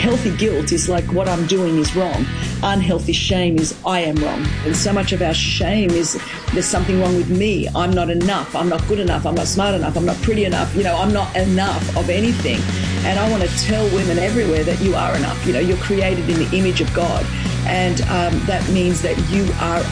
healthy guilt is like what I'm doing is wrong. Unhealthy shame is I am wrong. And so much of our shame is there's something wrong with me. I'm not enough. I'm not good enough. I'm not smart enough. I'm not pretty enough. I'm not enough of anything. And I want to tell women everywhere that you are enough. You're created in the image of God. And that means that you are